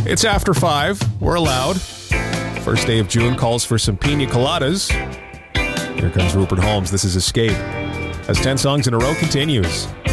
It's after 5. We're allowed. First day of June calls for some pina coladas. Here comes Rupert Holmes. This is Escape. As 10 songs in a row continues.